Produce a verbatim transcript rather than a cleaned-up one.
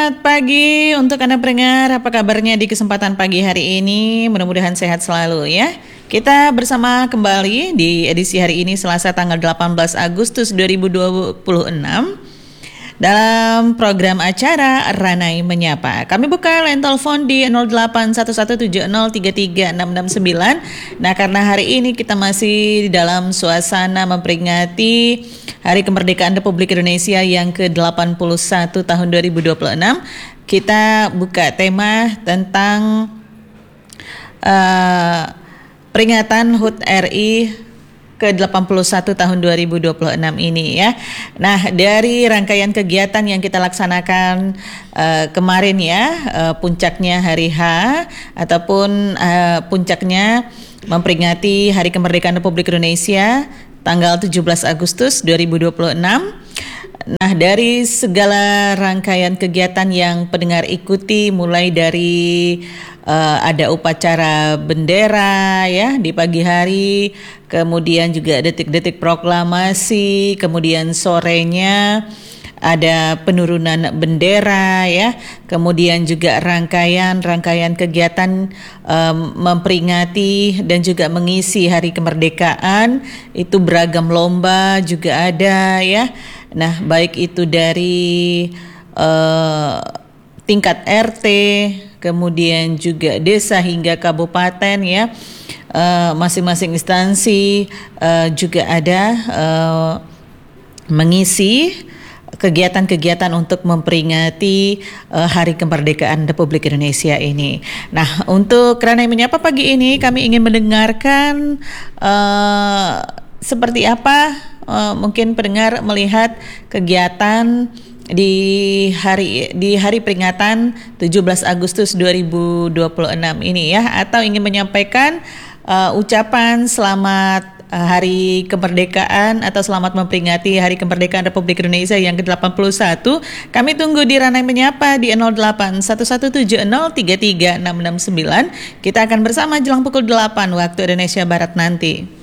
Selamat pagi untuk Anda pendengar, apa kabarnya di kesempatan pagi hari ini? Mudah-mudahan sehat selalu ya. Kita bersama kembali di edisi hari ini Selasa tanggal delapan belas Agustus dua ribu dua puluh enam dalam program acara Ranai Menyapa. Kami buka line telepon di nol delapan satu satu tujuh nol tiga tiga enam enam sembilan. Nah, karena hari ini kita masih di dalam suasana memperingati Hari Kemerdekaan Republik Indonesia yang ke delapan puluh satu tahun dua ribu dua puluh enam, kita buka tema tentang uh, peringatan H U T R I ke delapan puluh satu tahun dua ribu dua puluh enam ini ya. Nah, dari rangkaian kegiatan yang kita laksanakan uh, kemarin ya, uh, puncaknya hari H ataupun uh, puncaknya memperingati Hari Kemerdekaan Republik Indonesia tanggal tujuh belas Agustus dua ribu dua puluh enam. Nah, dari segala rangkaian kegiatan yang pendengar ikuti, mulai dari uh, ada upacara bendera ya di pagi hari, kemudian juga detik-detik proklamasi, kemudian sorenya ada penurunan bendera ya, kemudian juga rangkaian-rangkaian kegiatan um, memperingati dan juga mengisi Hari Kemerdekaan, itu beragam lomba juga ada ya. Nah, baik itu dari uh, tingkat R T, kemudian juga desa hingga kabupaten ya, uh, masing-masing instansi uh, juga ada uh, mengisi kegiatan-kegiatan untuk memperingati uh, Hari Kemerdekaan Republik Indonesia ini. Nah, untuk Ranai Menyapa pagi ini kami ingin mendengarkan uh, seperti apa uh, mungkin pendengar melihat kegiatan di hari di hari peringatan tujuh belas Agustus dua ribu dua puluh enam ini ya, atau ingin menyampaikan uh, ucapan selamat Hari Kemerdekaan atau selamat memperingati Hari Kemerdekaan Republik Indonesia yang ke delapan puluh satu. Kami tunggu di Ranai Menyapa di nol delapan satu satu tujuh nol tiga tiga enam enam sembilan. Kita akan bersama jelang pukul delapan waktu Indonesia Barat nanti.